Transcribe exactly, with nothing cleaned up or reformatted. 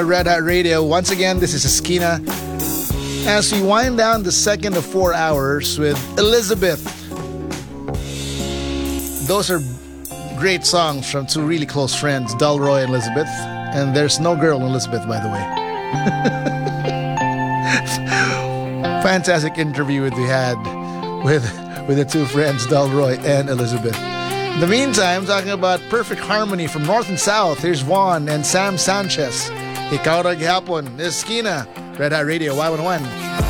Red Hot Radio. Once again, this is Eskina. As we wind down the second of four hours with Elizabeth. Those are great songs from two really close friends, Delroy and Elizabeth. And there's no girl in Elizabeth, by the way. Fantastic interview that we had with, with the two friends, Delroy and Elizabeth. In the meantime, talking about perfect harmony from North and South, here's Juan and Sam Sanchez. Ikaw ra gihapon, Eskina, Red Hot Radio, Y one oh one.